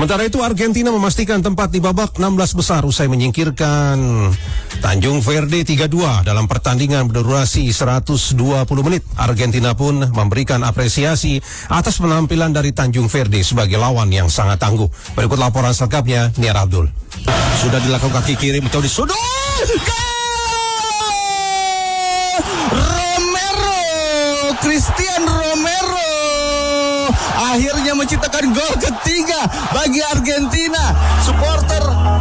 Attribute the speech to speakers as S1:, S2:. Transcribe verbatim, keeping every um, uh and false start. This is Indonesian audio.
S1: Sementara itu Argentina memastikan tempat di babak enam belas besar usai menyingkirkan Tanjung Verde tiga dua dalam pertandingan berdurasi seratus dua puluh menit. Argentina pun memberikan apresiasi atas penampilan dari Tanjung Verde sebagai lawan yang sangat tangguh. Berikut laporan selengkapnya, Niar Abdul. Sudah dilakukan kaki kiri mencoba di sudut. Romero, Christian Romero akhirnya menciptakan gol ketiga bagi Argentina. Supporter